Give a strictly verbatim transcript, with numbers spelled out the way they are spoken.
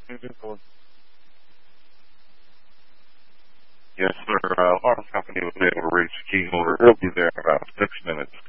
Yes, sir. Uh, alarm company was able to reach the key holder. He'll be there in about six minutes.